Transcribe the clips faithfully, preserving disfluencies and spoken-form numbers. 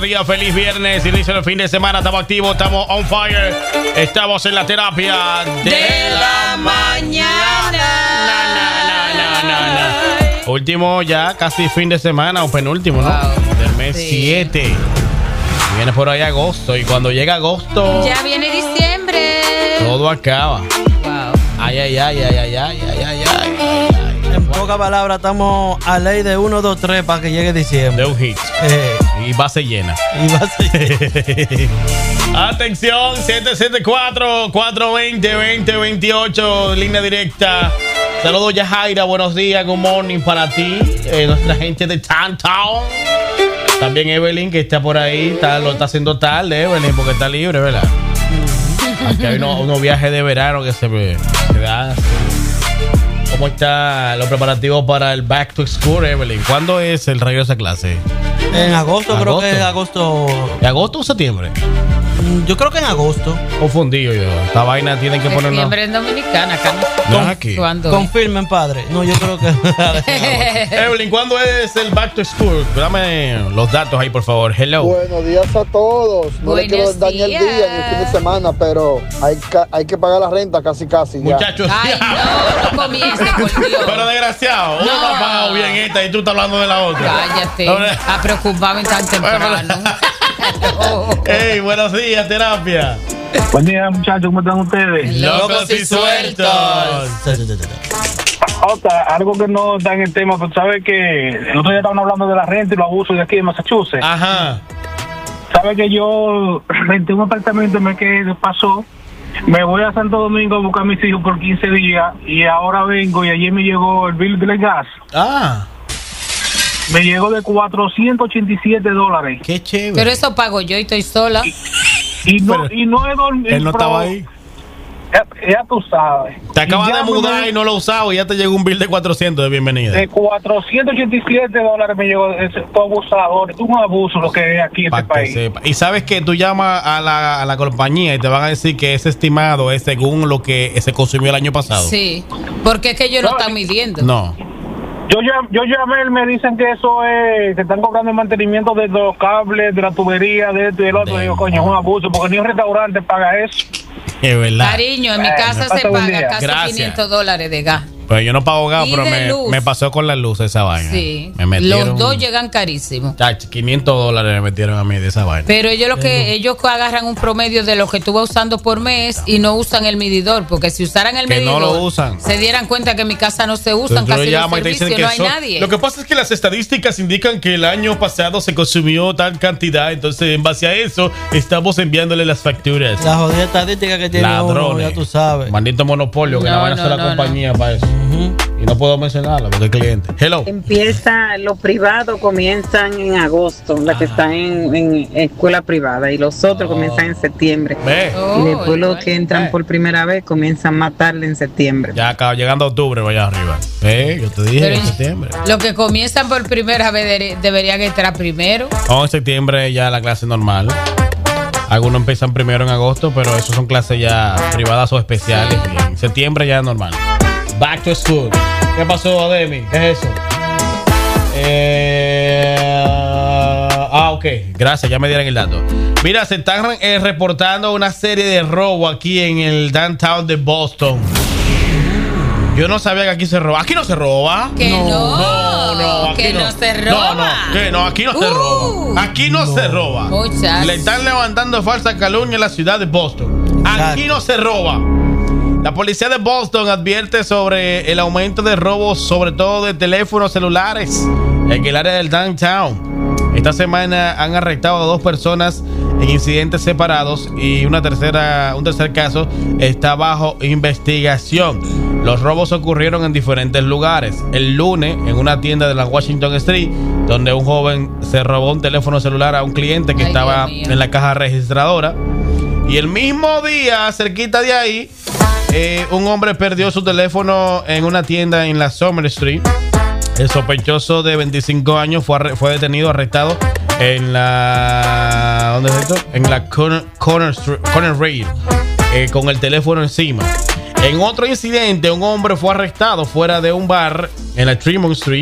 Feliz viernes, inicio del fin de semana, estamos activos, estamos on fire, estamos en la terapia de, de la, la mañana. Na, na, na, na, na. Último ya, casi fin de semana, o penúltimo, wow. ¿no? Del mes siete. Sí. Viene por ahí agosto, y cuando llega agosto... Ya viene diciembre. Todo acaba. Wow. Ay, ay, ay, ay, ay, ay, ay, ay, ay, ay. En pocas palabras, estamos a ley de uno, dos, tres para que llegue diciembre. De un hit. Eh. Y base llena. Y base llena. Atención, siete siete cuatro, cuatro dos cero, dos cero dos ocho, línea directa. Saludos, Yajaira, buenos días, good morning para ti, eh, nuestra gente de Downtown. También Evelyn, que está por ahí, está, lo está haciendo tarde, Evelyn, porque está libre, ¿verdad? Aquí hay unos, unos viajes de verano que se, se dan. ¿Cómo están los preparativos para el Back to School, Evelyn? ¿Cuándo es el regreso a clase? En agosto, ¿Agosto? creo que es agosto. ¿En agosto o septiembre? Yo creo que en agosto. Confundido yo. Esta vaina tienen que poner. Septiembre en Dominicana, acá no. No es aquí. Confirmen, padre. No, yo creo que. Evelyn, ¿cuándo es el Back to School? Dame los datos ahí, por favor. Hello. Buenos días a todos. No les quiero dañar el día ni el fin de semana, pero hay que, hay que pagar la renta casi, casi. Muchachos. Ay, no, no comience, por Dios. Pero desgraciado, uno no ha pagado bien esta y tú estás hablando de la otra. Cállate. Está preocupado en tan temprano. Hey, buenos días, terapia. Buen día, muchachos, ¿cómo están ustedes? Locos y sueltos. Otra, algo que no está en el tema, pero sabes que el otro día estaban hablando de la renta y los abusos de aquí de Massachusetts. Ajá. Sabes que yo renté un apartamento el mes que pasó, me voy a Santo Domingo a buscar a mis hijos por quince días y ahora vengo y ayer me llegó el bill del gas. Ah. Me llegó de cuatrocientos ochenta y siete dólares. Qué chévere. Pero eso pago yo y estoy sola. Y, y no, y no he dormido. Él no estaba ahí. Ya, ya tú sabes. Te acabas de mudar me... y no lo usaba y ya te llegó un bill de cuatrocientos de bienvenida. De cuatrocientos ochenta y siete dólares me llegó ese abusador. Es un abuso lo que es aquí en este país. Sepa. Y sabes que tú llamas a la, a la compañía y te van a decir que ese estimado es según lo que se consumió el año pasado. Sí, porque es que ellos no, no están midiendo. No. Yo, yo llamé, me dicen que eso es, que están cobrando el mantenimiento de los cables, de la tubería, de esto y del otro. Digo, coño, es un abuso, porque ni un restaurante paga eso. Es verdad. Cariño, en mi eh, casa se paga casi Gracias. quinientos dólares de gas. Pues yo no pago gas, y pero me, me pasó con la luz esa vaina. Sí. Me metieron, los dos llegan carísimos. Chach, quinientos dólares me metieron a mí de esa vaina. Pero ellos lo que ellos agarran un promedio de lo que tú vas usando por mes y no usan el medidor, porque si usaran el que medidor, no lo usan. se dieran cuenta que en mi casa no se usan, entonces, casi los servicios, que no hay son, nadie. Lo que pasa es que las estadísticas indican que el año pasado se consumió tal cantidad, entonces en base a eso estamos enviándole las facturas. La jodida estadística que tiene Ladrones. uno, ya tú sabes. Maldito monopolio, que no, no van a hacer no, la no, compañía no. para eso. Uh-huh. Y no puedo mencionarla porque es cliente. Hello. Empieza, los privados comienzan en agosto, las ah. que están en, en escuela privada, y los otros oh. comienzan en septiembre. Ve. Oh, y después los que entran ve. por primera vez comienzan más tarde en septiembre. Ya acá, llegando a octubre, vaya arriba. Ve, yo te dije Pero en septiembre. Los que comienzan por primera vez de, deberían entrar primero. No, en septiembre ya la clase normal. Algunos empiezan primero en agosto, pero esos son clases ya privadas o especiales. Sí. Y en septiembre ya es normal. Back to school. ¿Qué pasó, Demi? ¿Qué es eso? Eh, ah, ok. Gracias, ya me dieron el dato. Mira, se están eh, reportando una serie de robos aquí en el downtown de Boston. Yo no sabía que aquí se roba. ¿Aquí no se roba? Que no. No, no. Aquí que no. no se roba. No, no. Que no, aquí no uh, se roba. Aquí no, no. se roba. Muchas. Le están levantando falsa calumnia en la ciudad de Boston. Aquí no se roba. La policía de Boston advierte sobre el aumento de robos, sobre todo de teléfonos celulares en el área del downtown. Esta semana han arrestado a dos personas en incidentes separados y una tercera, un tercer caso está bajo investigación. Los robos ocurrieron en diferentes lugares. El lunes, en una tienda de la Washington Street, donde un joven se robó un teléfono celular a un cliente que Ay, estaba en la caja registradora. Y el mismo día, cerquita de ahí, eh, un hombre perdió su teléfono en una tienda en la Summer Street. El sospechoso de veinticinco años fue, arre- fue detenido, arrestado en la... ¿Dónde es esto? En la Corner, Corner, Street, Corner Rail, eh, con el teléfono encima. En otro incidente, un hombre fue arrestado fuera de un bar en la Tremont Street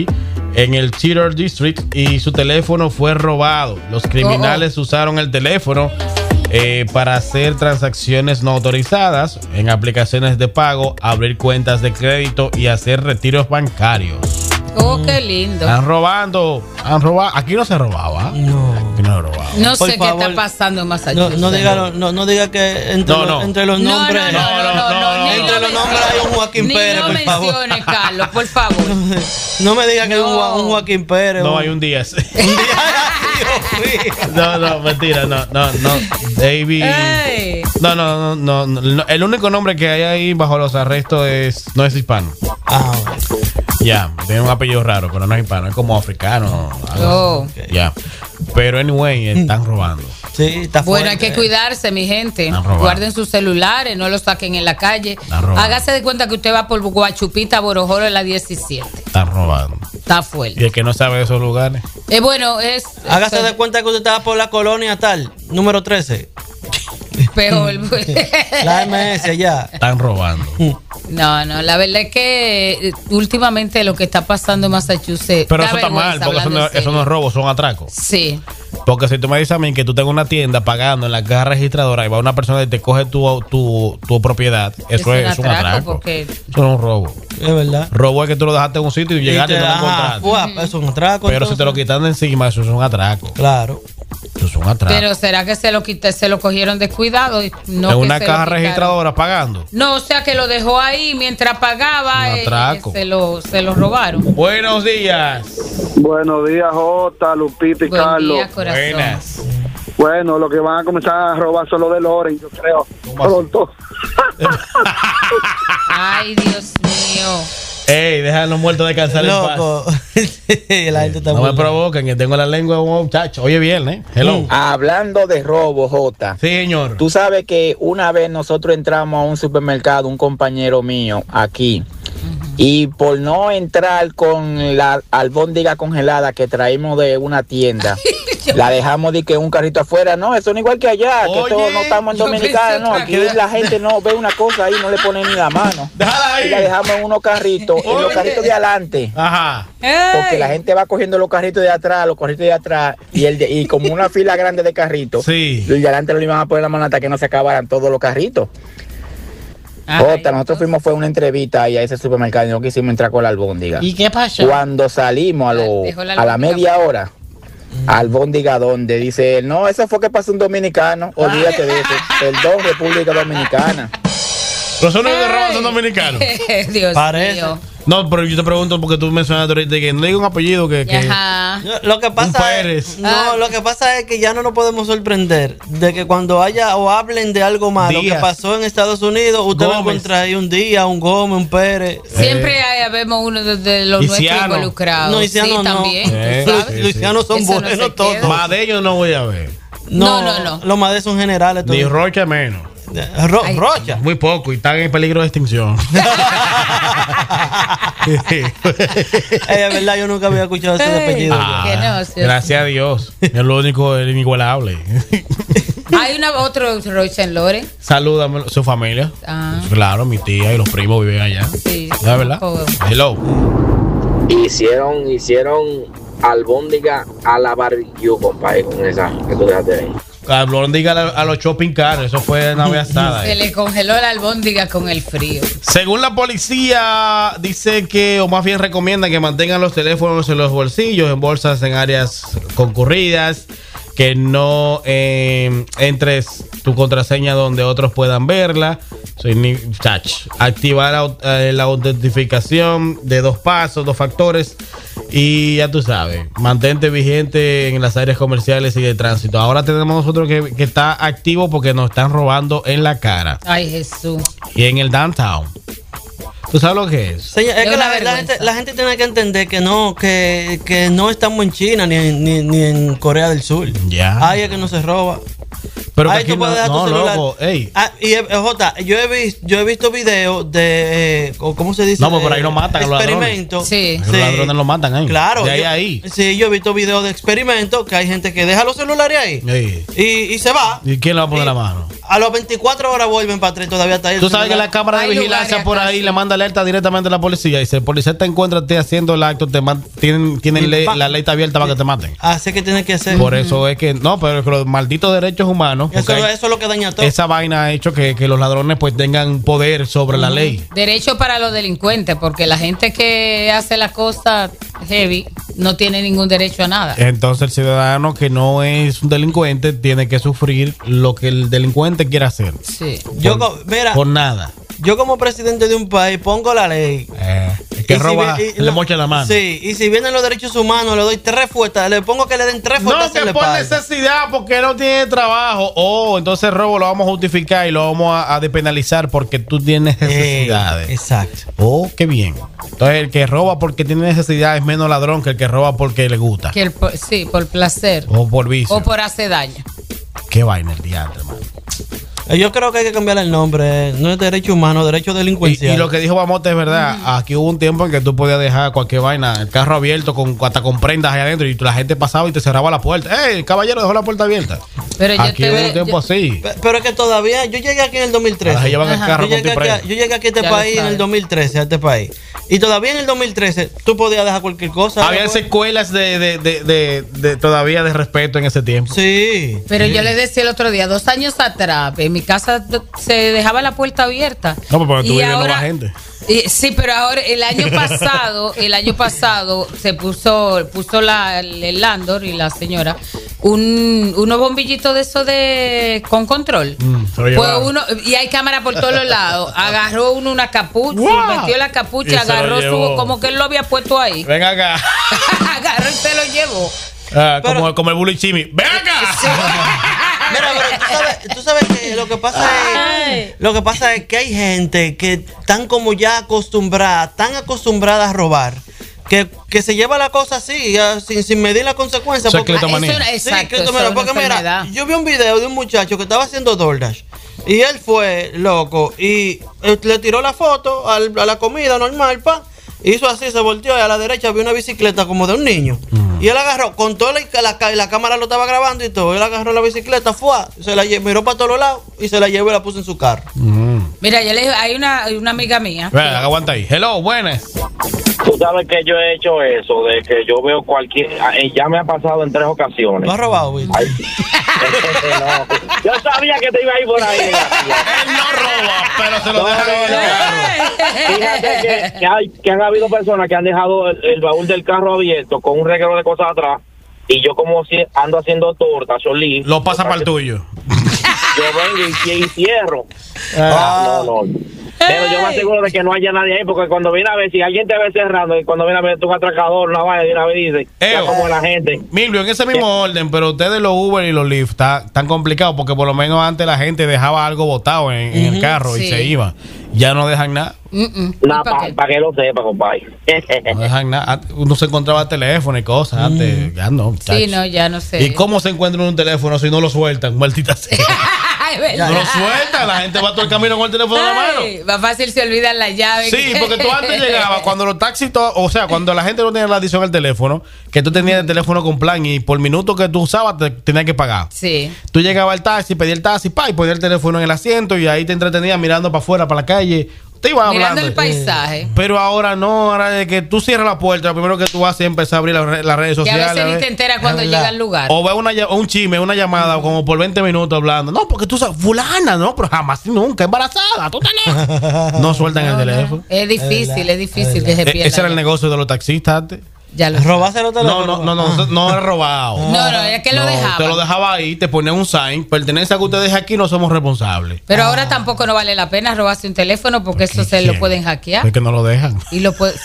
en el Theater District y su teléfono fue robado. Los criminales oh, oh. usaron el teléfono eh, para hacer transacciones no autorizadas en aplicaciones de pago, abrir cuentas de crédito y hacer retiros bancarios. Oh, qué lindo. Están robando, han robado. Aquí no se robaba. No. Aquí no se robaba. No Por sé favor, qué está pasando en Massachusetts. No, no, diga, no, no diga que entre, no, los, no. entre los nombres. No, no, no, no, no, no, entre no los nombres hay un Joaquín ni Pérez, no por favor. No menciones, Carlos, por favor. No me diga que no. hay un, un Joaquín Pérez. No, un... hay un Díaz. Un Díaz. No, no, mentira, no, no, no. David. Hey. No, no, no, no, no. El único nombre que hay ahí bajo los arrestos es no es hispano. Ah, bueno. Ya, yeah, tiene un apellido raro, pero no es hispano, es como africano. Oh. Ya. Yeah. Pero anyway, están robando. Sí, está bueno, fuerte. hay que cuidarse, mi gente. Guarden sus celulares, no los saquen en la calle. Hágase de cuenta que usted va por Guachupita, Borojoro en la diecisiete. Están robando. Está fuerte. Y el que no sabe de esos lugares. Eh, bueno, es. Hágase es, de cuenta que usted estaba por la colonia tal, número trece. Peor. La M S allá. Están robando. No, no, la verdad es que últimamente lo que está pasando en Massachusetts. Pero eso está mal, porque eso no, eso no es robo, son atracos. Sí. Porque si tú me dices a mí que tú tengas una tienda pagando en la caja registradora y va una persona y te coge tu, tu, tu propiedad, eso es, es un atraco. atraco. Porque... Eso no es un robo. Es verdad. Robo es que tú lo dejaste en un sitio y llegaste y, te, y no lo encontraste. Guap, eso es un atraco. Pero entonces, si te lo quitan de encima, eso es un atraco. Claro. Eso es un atraco. Pero será que se lo quité, se lo cogieron descuidado. No en una caja registradora pagando. No, o sea que lo dejó ahí mientras pagaba. Un atraco. Eh, se, lo, se lo robaron. Buenos días. Buenos días, Jota, Lupita y Buen Carlos. Día, corazón. Buenas. Bueno, lo que van a comenzar a robar son los de Loren, yo creo. Pronto. Ay, Dios mío. Ey, dejan los muertos descansar en paz. La gente está no muy me provoquen, que tengo la lengua de un muchacho. Oye, viernes. Hello. Mm. Hablando de robo, Jota. Sí, señor. Tú sabes que una vez nosotros entramos a un supermercado, un compañero mío aquí, uh-huh. y por no entrar con la albóndiga congelada que traímos de una tienda, la dejamos de que un carrito afuera. No, eso no es igual que allá, que Oye, todos no estamos en Dominicana, no. Aquí la gente no ve una cosa ahí, no le pone ni la mano. Déjala ahí. Y la dejamos en unos carritos, Oye. en los carritos de adelante. Ajá. Porque la gente va cogiendo los carritos de atrás, los carritos de atrás, y el de, y como una fila grande de carritos, sí. los de adelante lo iban a poner la mano hasta que no se acabaran todos los carritos. Jota, nosotros fuimos fue una entrevista ahí a ese supermercado y no quisimos entrar con la albóndiga. ¿Y qué pasó? Cuando salimos a, lo, la a la media hora, mm. albóndiga donde dice, no, eso fue que pasó un dominicano, olvídate de eso, perdón, República Dominicana. Los únicos que roban son dominicanos. Dios Parece. mío. No, pero yo te pregunto porque tú mencionaste ahorita que no digo un apellido que, que Ajá. Lo que pasa es, no, ah. lo que pasa es que ya no nos podemos sorprender de que cuando haya o hablen de algo malo Díaz. que pasó en Estados Unidos, usted Gómez. va a encontrar ahí un Díaz, un Gómez, un Pérez. Siempre eh. hay, vemos uno de, de los Luisiano. nuestros involucrados. No, Luisiano sí, no. también. Eh, ¿sabes? sí, Luisianos son Eso buenos no todos. Más de ellos no voy a ver. No, no, no. no. Los más de son generales. Ni Rocha menos. Ro Ay, Rocha. Muy poco y están en peligro de extinción. Ey, es verdad, yo nunca había escuchado ese Ey, apellido. Ah, no, sí, gracias a Dios. Es lo único el inigualable. Hay una, otro Rocha en Lore. Salúdame su familia. Ah. Claro, mi tía y los primos viven allá. Sí. ¿Es verdad? Oh. Hello. Hicieron, hicieron albóndiga a la barbecue, compadre, con esa que tú dejaste ahí. Albóndiga a, a los shopping cars, eso fue nave asada. Se le congeló la albóndiga con el frío. Según la policía, dice que, o más bien recomienda que mantengan los teléfonos en los bolsillos, en bolsas en áreas concurridas, que no eh, entres tu contraseña donde otros puedan verla. Soy ni, touch. Activar la, eh, la autentificación de dos pasos, dos factores. Y ya tú sabes, mantente vigente en las áreas comerciales y de tránsito. Ahora tenemos nosotros que, que está activo porque nos están robando en la cara. Ay, Jesús. Y en el downtown. ¿Tú sabes lo que es? Señor, es que la, la, gente, la gente tiene que entender que no, que, que no estamos en China ni, ni, ni en Corea del Sur. Ya. Ahí es que no se roba. Pero ahí tú puedes dejar no, tu celular. Loco, ey. Ah, y eh, Jota, yo he visto, yo he visto videos de, eh, ¿cómo se dice? No, pues por ahí lo matan. Experimentos. Sí. Los ladrones lo matan ahí. Claro. De ahí yo, a ahí. Sí, yo he visto videos de experimentos que hay gente que deja los celulares ahí Ey. y, y se va. ¿Y quién le va a poner Y la mano? A las veinticuatro horas vuelven para atrás y todavía está ahí. Tú sabes que la cámara de Hay vigilancia lugares por acá, ahí sí. le manda alerta directamente a la policía. Y si el policía te encuentra te haciendo el acto, te man- tienen, tienen ley- la ley está abierta para que te maten. Así que tiene que ser. Por eso es que, no, pero es que los malditos derechos humanos, Eso, porque hay- eso es lo que daña todo. esa vaina ha hecho que, que los ladrones pues tengan poder sobre la ley. Derecho para los delincuentes, porque la gente que hace las cosas heavy no tiene ningún derecho a nada. Entonces el ciudadano que no es un delincuente tiene que sufrir lo que el delincuente quiera hacer. Sí. Yo, Por- co- mira, Por nada. yo como presidente de un país pongo la ley. Eh, el que Y si roba vi- y le lo- mocha la mano. Sí, y si vienen los derechos humanos, le doy tres fuetas. Le pongo que le den tres fuetas No, en que la por espalda. necesidad, porque no tiene trabajo. Oh, entonces el robo lo vamos a justificar y lo vamos a, a despenalizar porque tú tienes necesidades. Eh, exacto. Oh, qué bien. Entonces el que roba porque tiene necesidad es menos ladrón que el que roba porque le gusta. Que el po- sí, por placer O por vicio. o por hacer daño. Qué vaina el diantre, hermano. Eh, Yo creo que hay que cambiar el nombre. No es derecho humano, derecho Y, delincuencial. y lo que dijo Bamote es verdad. Aquí hubo un tiempo en que tú podías dejar cualquier vaina, el carro abierto con hasta con prendas ahí adentro y la gente pasaba y te cerraba la puerta. ¡Ey, el caballero dejó la puerta abierta! Pero yo Aquí te hubo ve- un tiempo yo- así. Pe- Pero es que todavía, yo llegué aquí en el dos mil trece. Ahora se llevan el Ajá. carro Yo con llegué, tu aquí, a- prenda. yo llegué aquí a este Ya lo país en sabes. el dos mil trece, a este país. Y todavía en el dos mil trece tú podías dejar cualquier cosa. Había después. secuelas de, de, de, de, de- todavía de respeto en ese tiempo. Sí. Pero yo le decía el otro día, dos años atrás, en mi casa se dejaba la puerta abierta. No, pero tú Y vives ahora- nueva gente. y- sí, pero ahora el año pasado, el año pasado se puso, puso la, el landlord y la señora un, unos bombillitos de eso de con control. Mm, se lo Pues llevaron. uno, y hay cámara por todos los lados. Agarró uno una capucha, ¡Guau! metió la Y capucha, se lo agarró llevó. su, como que él lo había puesto ahí. Ven acá. Agarró y se lo llevó. Ah, Pero- como, como el bully chimi. ¡Ven acá! Mira, pero tú sabes, tú sabes que lo que pasa es, lo que pasa es que hay gente que están como ya acostumbrada, tan acostumbrada a robar, que, que se lleva la cosa así, ya, sin, sin medir las consecuencias. Eso es porque- cleptomanía. Eso es una- Sí, exacto, que tú eso mira, es una porque mira, enfermedad. yo vi un video de un muchacho que estaba haciendo DoorDash y él fue loco y eh, le tiró la foto al- a la comida normal, pa, hizo así, se volteó y a la derecha vio una bicicleta como de un niño. Y él agarró, con toda la, la, la cámara lo estaba grabando y todo, él agarró la bicicleta, fue, se la lle- miró para todos los lados y se la llevó y la puso en su carro. Mira, yo le dije, hay una, hay una amiga mía. Ven, aguanta ahí. Hello, buenas. Tú sabes que yo he hecho eso, de que yo veo cualquier... eh, Ya me ha pasado en tres ocasiones. ¿Lo has robado, Will? Ay, no. Yo sabía que te iba a ir por ahí. Él no roba, pero se lo No, deja no, en el no. carro. Fíjate que, que, hay, que han habido personas que han dejado el, el baúl del carro abierto con un reguero de cosas atrás y yo como si ando haciendo tortas, solí. Lo pasa para el tuyo. Yo vengo y, y cierro. Ah. No, no. Pero yo me aseguro de que no haya nadie ahí, porque cuando viene a ver, si alguien te ve cerrando, y cuando viene a ver tú un atracador, una vaina, de una vez dice, ya Eo. como la gente. Milvio, en ese mismo orden, pero ustedes los Uber y los Lyft está tan complicado porque por lo menos antes la gente dejaba algo botado en, en el carro y sí. se iba. Ya no dejan nada. Mm, mm. Nada, ¿Y pa' para qué? que lo sepa, compadre. No dejan nada. Antes Uno se encontraba teléfono y cosas. Antes, ya no. Sí, chacho. no, ya no sé. ¿Y cómo se encuentra un teléfono si no lo sueltan? Maldita sea. Ay, ¿verdad? No lo sueltan. La gente va todo el camino con el teléfono en la mano. Ay, más fácil se olvidan la llave. Sí, porque tú antes llegabas cuando los taxis, to- o sea, cuando la gente no tenía la adición al teléfono, que tú tenías el teléfono con plan y por minuto que tú usabas te tenías que pagar. Sí. Tú llegabas al taxi, pedías el taxi, pa, y ponías el teléfono en el asiento y ahí te entretenías mirando para afuera, para la calle. Te ibas Mirando hablando. el paisaje. Pero ahora no, ahora de que tú cierras la puerta, lo primero que tú haces es empezar a abrir las re- las redes Que a sociales. veces ni ver- te enteras cuando Es verdad. llega al lugar. O ve una, ll- un chisme, una llamada como por veinte minutos hablando. No, porque tú sabes, fulana, no, pero jamás y nunca, embarazada, tú tenés. No sueltan el teléfono. Es difícil, es difícil que se E- pierda. Ese era el negocio de los taxistas antes. Ya lo ¿Robaste los No, teléfonos? no, no, no, no era robado. No, no, es que lo No, dejaba. Te lo dejaba ahí, te ponía un sign. Pertenece a que ustedes aquí, no somos responsables. Pero ahora tampoco no vale la pena robarse un teléfono porque eso se lo pueden hackear. Es que no lo dejan. Y lo pueden.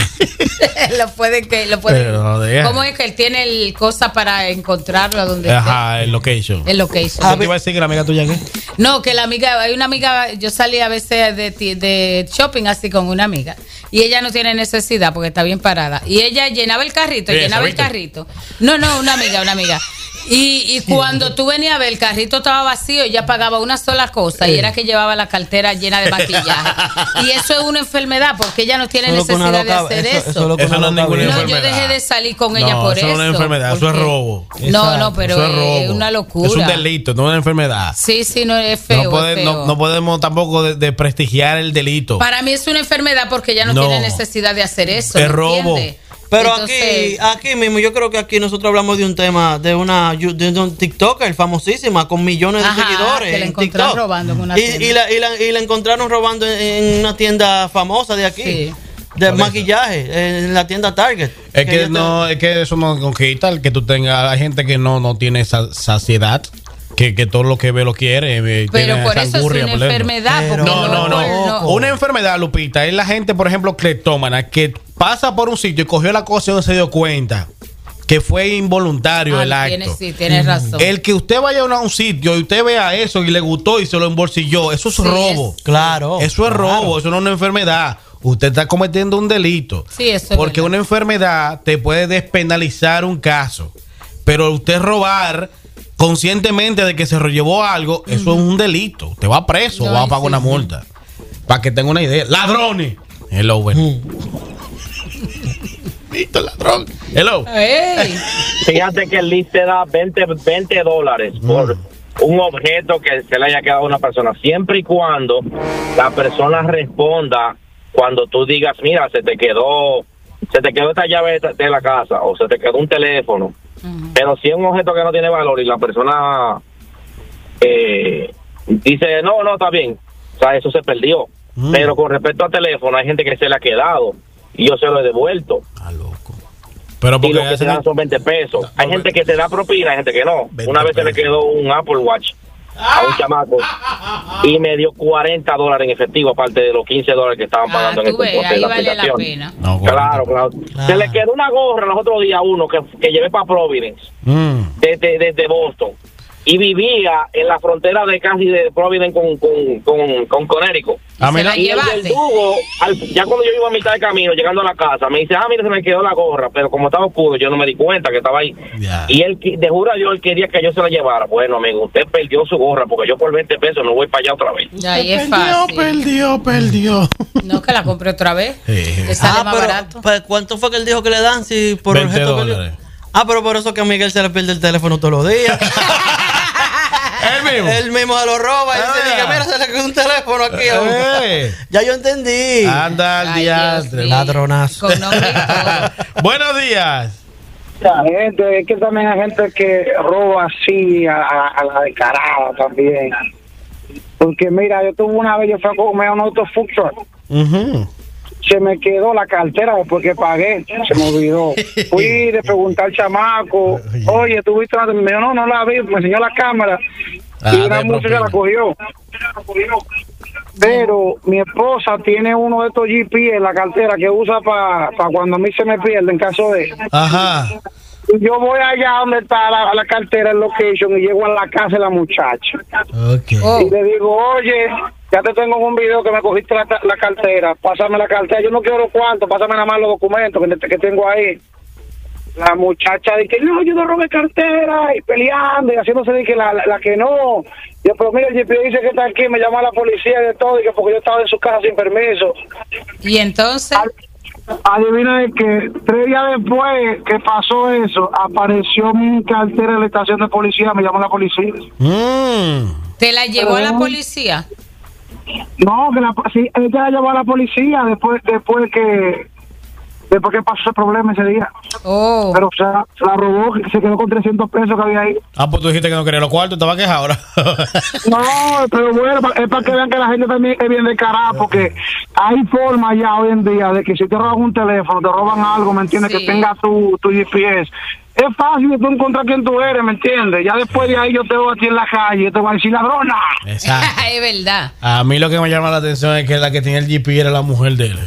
lo pueden que lo pueden. Pero no dejan. ¿Cómo es que él tiene el cosa para encontrarlo a donde Ajá, el location. esté? El location. ¿Qué te iba a decir que la amiga tuya qué? No, que la amiga, hay una amiga, yo salí a veces de, ti- de shopping así con una amiga y ella no tiene necesidad porque está bien parada y ella llenaba el carrito, Sí, llenaba eso, el ¿viste? carrito. No, no, una amiga, una amiga. Y, y cuando tú venías a ver, el carrito estaba vacío y ella pagaba una sola cosa y era que llevaba la cartera llena de maquillaje. Y eso es una enfermedad porque ella no tiene Solo que una necesidad de loca- hacer eso- eso. eso lo que Eso no es ninguna No, yo enfermedad. dejé de salir con ella No, por eso eso. no es una enfermedad, eso es porque- robo. No, no, pero Eso es es, robo. una locura. Es un delito, no es una enfermedad. Sí, sí, no es feo. No, puede- es feo. no, no podemos tampoco de, de prestigiar el delito. Para mí es una enfermedad porque ella no, No. tiene necesidad de hacer eso. Es ¿me robo. entiendes? Pero Entonces- aquí, aquí mismo, yo creo que aquí nosotros hablamos de un tema de una de un TikToker famosísima con millones de Ajá, seguidores que la en encontraron TikTok. robando en una y, tienda. y la, y, la, y la encontraron robando en, en una tienda famosa de aquí. Sí. De ¿Cuál es maquillaje, en la tienda Target. Es que ella no, es que eso no conquista el que tú tengas. Hay gente que no, no tiene esa saciedad, que, que todo lo que ve lo quiere. eh, Pero tiene por esa eso es angurria una por dentro. enfermedad. Pero- Porque No, no, no. no. Una enfermedad, Lupita, es la gente, por ejemplo, cleptómana, que pasa por un sitio y cogió la cosa y no se dio cuenta que fue involuntario Ah, el acto. tienes, sí, tienes razón. El que usted vaya a un sitio y usted vea eso y le gustó y se lo embolsilló, eso es Sí, robo. es- Claro. Eso es claro. robo, eso no es una enfermedad. Usted está cometiendo un delito. Sí, eso es Porque verdad. una enfermedad te puede despenalizar un caso. Pero usted robar conscientemente de que se llevó algo, eso es un delito. Usted va preso No, o va a y pagar sí, una sí. multa. Para que tenga una idea. ¡Ladrones! Hello, bueno. Listo, ladrón. Hello. Ey. Fíjate que el list te da veinte, veinte dólares por un objeto que se le haya quedado a una persona, siempre y cuando la persona responda cuando tú digas, mira, se te quedó, se te quedó esta llave de, de la casa o se te quedó un teléfono. Pero si es un objeto que no tiene valor y la persona eh, dice, no, no, está bien, o sea, eso se perdió. Mm. Pero con respecto al teléfono, hay gente que se le ha quedado y yo se lo he devuelto. Ah, loco. Pero Y porque lo que te hacen- dan son veinte pesos. Hay gente que te da propina, hay gente que no. veinte Una vez se le pesos. quedó un Apple Watch a un chamaco y me dio cuarenta dólares en efectivo, aparte de los quince dólares que estaban Ah, pagando en tú el ves, costo de ahí la vale la aplicación. pena. No, Claro, claro, Claro. Se le quedó una gorra los otros días a uno que, que llevé para Providence, Mm. desde, desde Boston. Y vivía en la frontera de casi de Providence con, con, con, con Connecticut. Ah, Se mira. la Y el llevaste. verdugo, al- ya cuando yo iba a mitad de camino, llegando a la casa, me dice, ah, mira, se me quedó la gorra, pero como estaba oscuro, yo no me di cuenta que estaba ahí. Ya. Y él, qui- de jura yo, él quería que yo se la llevara. Bueno, amigo, usted perdió su gorra, porque yo por veinte pesos no voy para allá otra vez. Ahí es Perdió, fácil. perdió, perdió. No, que la compré otra vez. Sí. Le sale Ah, más pero, barato. pues, ¿cuánto fue que él dijo que le dan si por veinte objeto que le- dólares. Ah, pero por eso que a Miguel se le pierde el teléfono todos los días. Él mismo. Él mismo se lo roba y Ah. dice, dice, mira, se le quedó un teléfono aquí. a uno". Eh. Ya yo entendí. Anda al Ay, Dios diantre. mío. Ladronazo. Con nombre y todo. Buenos días. La gente, es que también hay gente que roba así a, a- a la descarada también. Porque mira, yo tuve una vez, yo fui a comer un auto food truck. Ujú. Se me quedó la cartera después que pagué, se me olvidó. Fui de preguntar al chamaco, oye, ¿tú viste la? Me dijo, no, no la vi, me enseñó la cámara. Ah, y una de muchacha propina. la cogió. Pero mi esposa tiene uno de estos G P en la cartera que usa para cuando a mí se me pierde en caso de... Ajá. Y yo voy allá donde está la, la cartera, el location, y llego a la casa de la muchacha. Ok. Oh. Y le digo, oye, ya te tengo en un video que me cogiste la, la cartera, pásame la cartera, yo no quiero cuánto, pásame nada más los documentos que, que tengo ahí. La muchacha dice, no, yo no robé cartera, y peleando, y haciéndose de que la, la, la que no. Yo, pero mira, el G P dice que está aquí, me llama a la policía y de todo, y que porque yo estaba en su casa sin permiso. Y entonces, Adivina que tres días después que pasó eso, apareció mi cartera en la estación de policía, me llamó la policía. Mm. ¿te la llevó a la policía? No, que la, sí, ella la llevó a la policía después después que después que pasó ese problema ese día. Oh. Pero o sea, se la robó, se quedó con trescientos pesos que había ahí. Ah, pues tú dijiste que no quería los cuartos, te vas a quejar ahora. No, pero bueno, pa- es para que vean que la gente también es bien descarada, porque hay forma ya hoy en día de que si te roban un teléfono, te roban algo, ¿me entiendes? Sí. Que tenga tu, tu G P S. Es fácil de tú encontrar quién tú eres, ¿me entiendes? Ya después de ahí yo te veo aquí en la calle, te voy a decir ladrona. Exacto. Es verdad. A mí lo que me llama la atención es que la que tenía el G P era la mujer de él.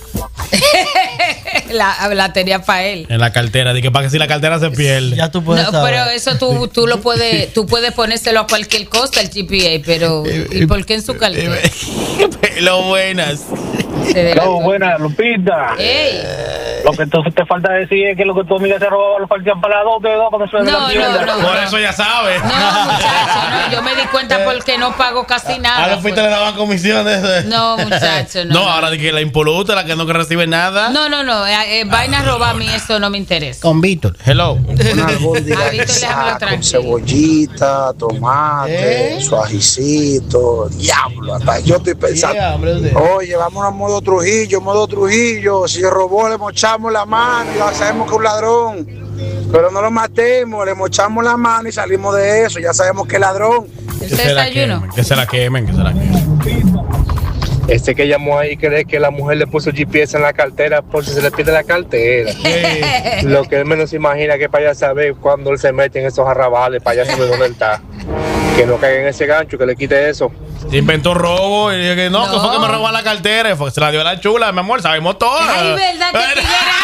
la, la tenía para él. En la cartera. Dije, para que si la cartera se pierde. Ya tú puedes No, saber. pero eso tú, tú lo puedes, tú puedes ponérselo a cualquier cosa el G P A, pero ¿y por qué en su cartera? Lo buenas. No, buena, Lupita. Ey. Lo que entonces te falta decir es que lo que tu amiga se robaba lo partían para las dos de dos cuando se ve No, la tienda. no, no. Por eso ya sabes. No, muchacho, no, yo me di cuenta porque no pago casi nada. A los Lupita le daban comisiones. No, muchacho, no. No, no. ahora de que la impoluta, la que no recibe nada. No, no, no, eh, eh, vaina roba a mí, eso no me interesa. Con Víctor. Hello. Una albóndiga A Víctor déjamelo con tranquilo. cebollita, tomate, ¿Eh? su ajicito, diablo, hasta yo estoy pensando. Yeah, hombre, Oye, vámonos a modo Trujillo, modo Trujillo. Si robó, le mochamos la mano y ya sabemos que es un ladrón. Pero no lo matemos, le mochamos la mano y salimos de eso. Ya sabemos que es ladrón. ¿Ese desayuno? Que se la quemen, que se la quemen. Este que llamó ahí cree que la mujer le puso G P S en la cartera por si se le pierde la cartera. Lo que él menos imagina que para allá saber cuando él se mete en esos arrabales, para allá saber dónde él está. Que no caiga en ese gancho, que le quite eso. Se inventó robo y dije que no, No. que fue que me robó la cartera y fue, se la dio a la chula, mi amor, sabemos todo. Ay, verdad que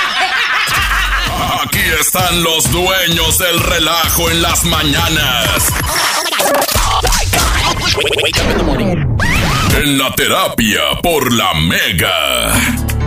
Aquí están los dueños del relajo en las mañanas. En la terapia por la Mega.